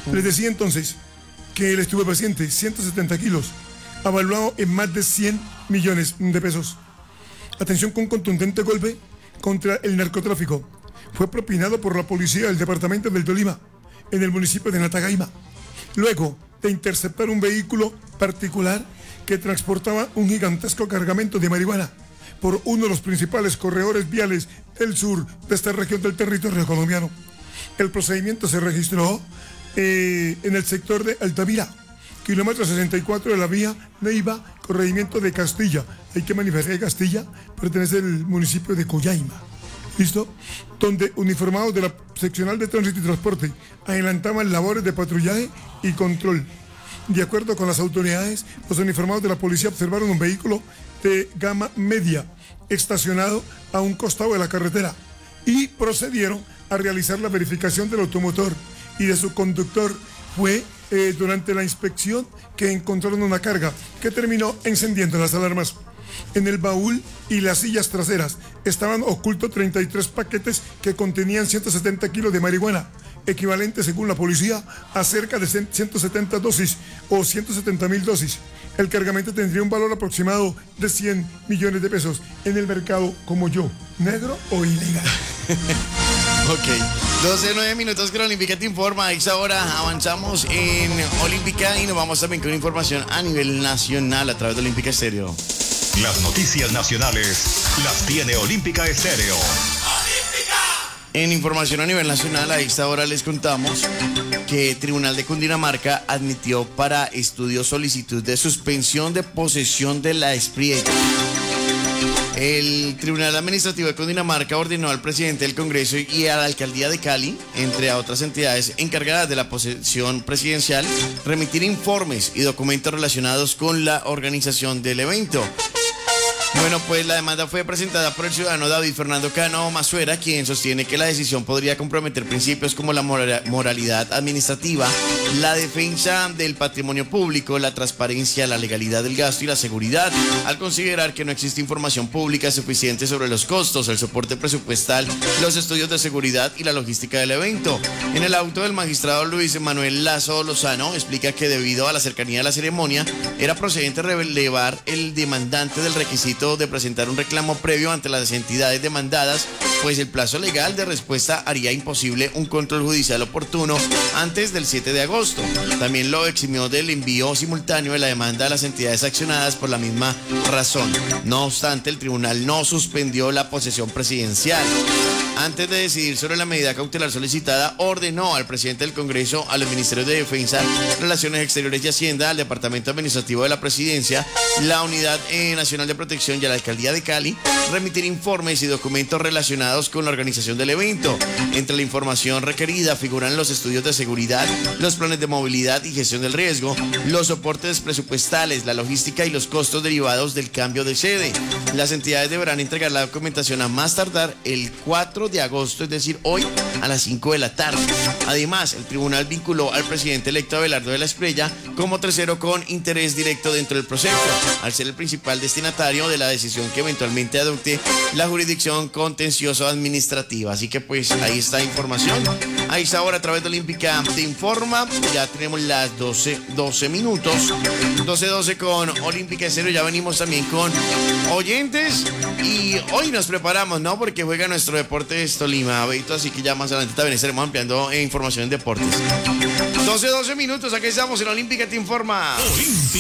Les decía entonces que el estupefaciente, 170 kilos, avaluado en más de 100 millones de pesos. Atención, con un contundente golpe contra el narcotráfico. Fue propinado por la policía del departamento del Tolima, en el municipio de Natagaima, luego de interceptar un vehículo particular que transportaba un gigantesco cargamento de marihuana por uno de los principales corredores viales del sur de esta región del territorio colombiano. El procedimiento se registró en el sector de Altamira, kilómetro 64 de la vía Neiva, corregimiento de Castilla. Hay que manifestar que Castilla pertenece al municipio de Coyaima. ¿Listo? Donde uniformados de la seccional de tránsito y transporte adelantaban labores de patrullaje y control. De acuerdo con las autoridades, los uniformados de la policía observaron un vehículo de gama media estacionado a un costado de la carretera y procedieron a realizar la verificación del automotor y de su conductor. Fue durante la inspección que encontraron una carga que terminó encendiendo las alarmas. En el baúl y las sillas traseras estaban ocultos 33 paquetes que contenían 170 kilos de marihuana, equivalente según la policía a cerca de 170 dosis o 170.000 dosis. El cargamento tendría un valor aproximado de 100 millones de pesos en el mercado como yo, negro o ilegal. Ok, 12:09 minutos que la Olímpica te informa. A esa hora avanzamos en Olímpica y nos vamos también con información a nivel nacional a través de Olímpica Estéreo. Las noticias nacionales las tiene Olímpica Estéreo. En información a nivel nacional, a esta hora les contamos que el Tribunal de Cundinamarca admitió para estudio solicitud de suspensión de posesión de la Espriella. El Tribunal Administrativo de Cundinamarca ordenó al presidente del Congreso y a la Alcaldía de Cali, entre otras entidades encargadas de la posesión presidencial, remitir informes y documentos relacionados con la organización del evento. Bueno, pues la demanda fue presentada por el ciudadano David Fernando Cano Masuera, quien sostiene que la decisión podría comprometer principios como la moralidad administrativa, la defensa del patrimonio público, la transparencia, la legalidad del gasto y la seguridad, al considerar que no existe información pública suficiente sobre los costos, el soporte presupuestal, los estudios de seguridad y la logística del evento. En el auto, el magistrado Luis Manuel Lazo Lozano explica que debido a la cercanía de la ceremonia, era procedente relevar el demandante del requisito de presentar un reclamo previo ante las entidades demandadas, pues el plazo legal de respuesta haría imposible un control judicial oportuno antes del 7 de agosto. También lo eximió del envío simultáneo de la demanda a las entidades accionadas por la misma razón. No obstante, el tribunal no suspendió la posesión presidencial. Antes de decidir sobre la medida cautelar solicitada, ordenó al presidente del Congreso, a los ministerios de Defensa, Relaciones Exteriores y Hacienda, al Departamento Administrativo de la Presidencia, la Unidad Nacional de Protección y a la Alcaldía de Cali remitir informes y documentos relacionados con la organización del evento. Entre la información requerida figuran los estudios de seguridad, los planes de movilidad y gestión del riesgo, los soportes presupuestales, la logística y los costos derivados del cambio de sede. Las entidades deberán entregar la documentación a más tardar el 4 de agosto, es decir, hoy a las 5 de la tarde. Además, el tribunal vinculó al presidente electo Abelardo de la Espriella como tercero con interés directo dentro del proceso, al ser el principal destinatario de la decisión que eventualmente adopte la jurisdicción contencioso administrativa. Así que pues ahí está la información. Ahí está ahora a través de Olímpica te informa. Ya tenemos las 12 minutos. 12:12 con Olímpica Estéreo. Ya venimos también con oyentes y hoy nos preparamos, ¿no? Porque juega nuestro Deportes Tolima, Beito, así que ya más adelante también estaremos ampliando información en deportes. 12 minutos, aquí estamos en Olímpica te informa. Olímpica